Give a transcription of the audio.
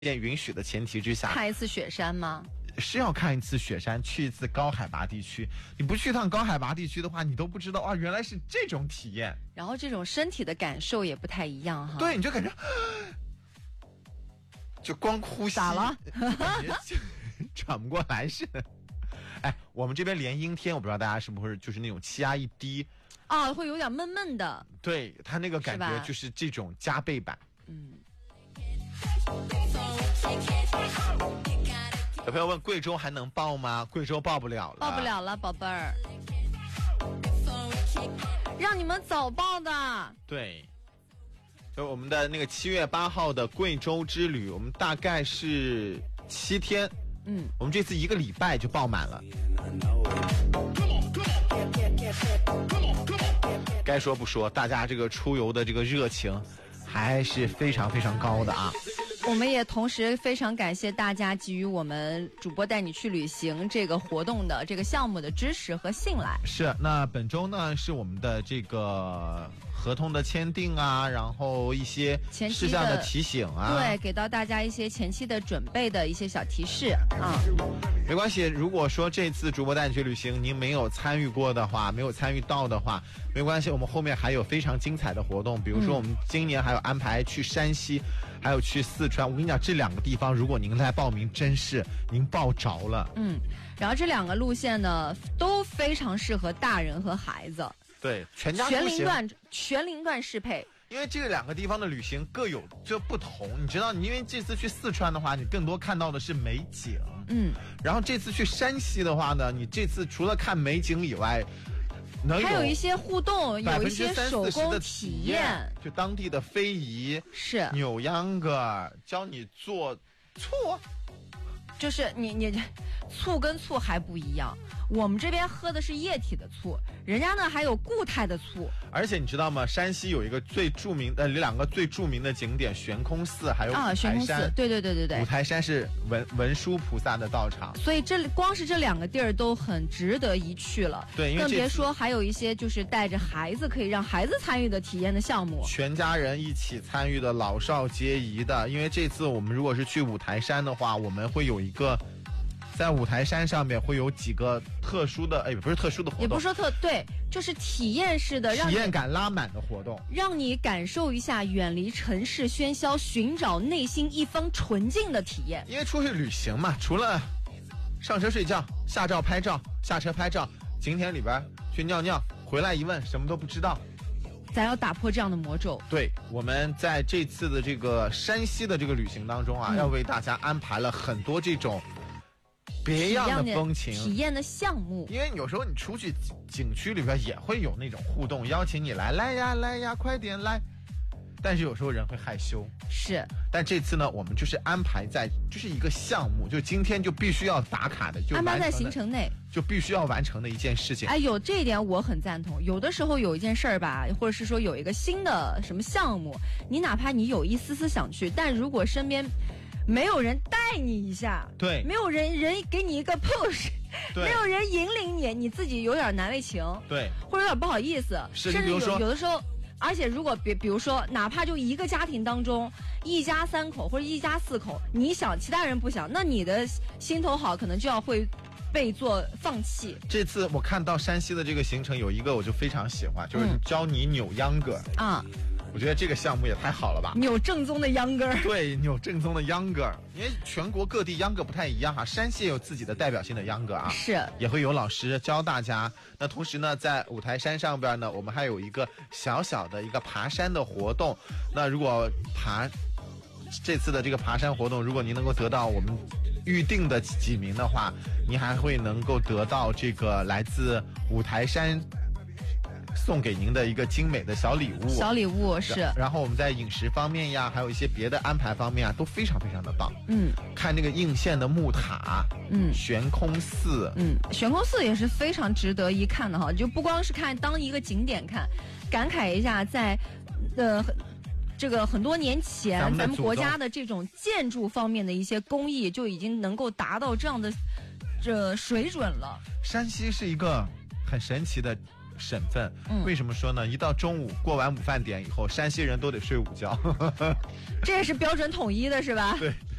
允许的前提之下， 看一次雪山吗？ 是要看一次雪山，去一次高海拔地区。你不去趟高海拔地区的话，你都不知道啊，原来是这种体验。 然后这种身体的感受也不太一样哈。 对，你就感觉就光呼吸咋了？ 感觉喘不过来似的。哎，我们这边连阴天，我不知道大家是不是就是那种气压一低啊，会有点闷闷的。 对，它那个感觉就是这种加倍版。有朋友问贵州还能报吗？贵州报不了了， 报不了了，宝贝儿，让你们早报的。 对，就我们的那个7月8号的贵州之旅，我们大概是7天，我们这次1个礼拜就报满了。该说不说，大家这个出游的这个热情还是非常非常高的啊。 我们也同时非常感谢大家给予我们主播带你去旅行这个活动的这个项目的支持和信赖。 是，那本周呢是我们的这个合同的签订啊，然后一些事项的提醒啊， 对，给到大家一些前期的准备的一些小提示啊。 没关系，如果说这次主播带你去旅行您没有参与过的话，没有参与到的话，没关系，我们后面还有非常精彩的活动，比如说我们今年还有安排去山西，还有去四川。我跟你讲，这2个地方如果您来报名，真是您报着了。 然后这2个路线呢都非常适合大人和孩子， 对，全家全龄段适配。 因为这2个地方的旅行各有这不同，你知道，因为这次去四川的话，你更多看到的是美景，然后这次去山西的话呢，你这次除了看美景以外， 还有一些互动，有一些手工的体验， 就当地的非遗是扭秧歌，教你做醋， 就是你醋跟醋还不一样，我们这边喝的是液体的醋，人家呢还有固态的醋。 而且你知道吗？山西有一个最著名的2个最著名的景点，悬空寺还有五台山。 悬空寺，对。 五台山是文殊菩萨的道场， 所以光是这2个地儿都很值得一去了。 对，因为更别说还有一些就是带着孩子可以让孩子参与的体验的项目， 全家人一起参与的，老少皆宜的。因为这次我们如果是去五台山的话，我们会有一个。在五台山上面会有几个特殊的，不是特殊的活动， 也不是说对，就是体验式的， 体验感拉满的活动， 让你感受一下远离城市喧嚣，寻找内心一方纯净的体验。 因为出去旅行嘛，除了上车睡觉、下照拍照、下车拍照，景点里边去尿尿，回来一问什么都不知道。 咱要打破这样的魔咒。 对，我们在这次的这个山西的这个旅行当中啊，要为大家安排了很多这种别样的风情体验的项目。 因为有时候你出去景区里边也会有那种互动，邀请你来呀，快点来。但是有时候人会害羞， 是。 但这次呢，我们就是安排在就是一个项目，就今天就必须要打卡的，就安排在行程内， 就必须要完成的一件事情。 有这一点我很赞同。有的时候有一件事儿吧，或者是说有一个新的什么项目，你哪怕你有一丝丝想去，但如果身边没有人带你一下， 对， 没有人给你一个 push， 没有人引领你，你自己有点难为情， 对， 或者有点不好意思， 甚至有的时候。而且如果比如说哪怕就一个家庭当中1家3口或者1家4口，你想其他人不想，那你的心头好可能就要会被做放弃。 这次我看到山西的这个行程有一个我就非常喜欢，就是教你扭秧歌啊。我觉得这个项目也太好了吧！ 扭正宗的秧歌， 对，扭正宗的秧歌。因为全国各地秧歌不太一样哈，山西也有自己的代表性的秧歌啊， 是也会有老师教大家。那同时呢，在五台山上边呢，我们还有一个小小的一个爬山的活动。那如果这次的这个爬山活动，如果您能够得到我们预定的几名的话，您还会能够得到这个来自五台山送给您的一个精美的小礼物。 小礼物是。 然后我们在饮食方面呀，还有一些别的安排方面啊，都非常非常的棒。看这个应县的木塔，悬空寺， 悬空寺也是非常值得一看的哈。就不光是看当一个景点看，感慨一下在这个很多年前咱们国家的这种建筑方面的一些工艺就已经能够达到这样的水准了。 山西是一个很神奇的省份，为什么说呢？一到中午过完午饭点以后，山西人都得睡午觉。 这也是标准统一的是吧？ 对，